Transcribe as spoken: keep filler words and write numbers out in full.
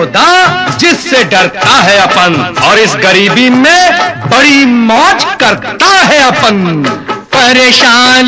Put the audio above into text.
खुदा जिससे डरता है अपन, और इस गरीबी में बड़ी मौज करता है अपन। परेशान